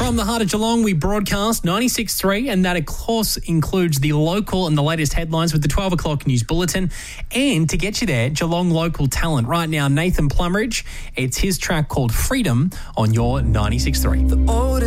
From the heart of Geelong, we broadcast 96.3, and that, of course, includes the local and the latest headlines with the 12 o'clock news bulletin. And to get you there, Geelong local talent. Right now, Nathan Plumridge. It's his track called Freedom on your 96.3.